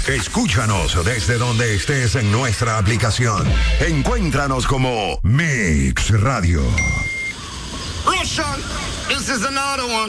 Escúchanos desde donde estés en nuestra aplicación. Encuéntranos como Mix Radio. Russian, this is another one.